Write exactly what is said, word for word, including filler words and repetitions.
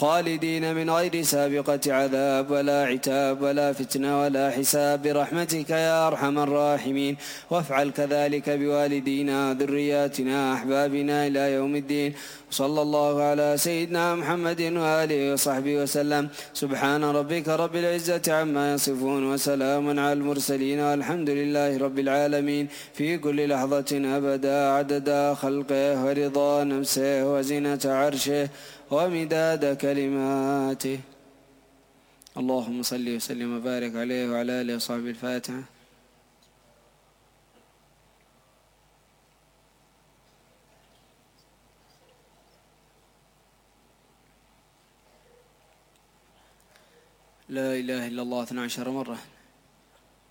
خالدين من غير سابقة عذاب ولا عتاب ولا فتنة ولا حساب برحمتك يا أرحم الراحمين. وافعل كذلك بوالدينا ذرياتنا أحبابنا إلى يوم الدين. صلى الله على سيدنا محمد وآله وصحبه وسلم. سبحان ربك رب العزة عما يصفون وسلام على المرسلين والحمد لله رب العالمين في كل لحظة أبدا عدد خلقه ورضا نفسه وزنة عرشه ومداد كلماته. اللهم صل وسلم وبارك عليه وعلى آله وصحبه. الفاتحة. لا إله إلا الله اثنا عشر مرة.